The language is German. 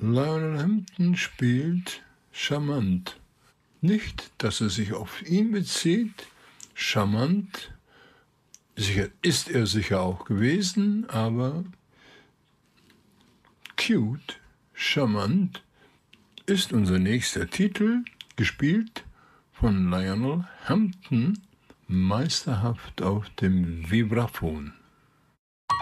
Lionel Hampton spielt charmant. Nicht, dass es sich auf ihn bezieht. Charmant ist er sicher auch gewesen, aber cute, charmant ist unser nächster Titel, gespielt von Lionel Hampton, meisterhaft auf dem Vibraphon.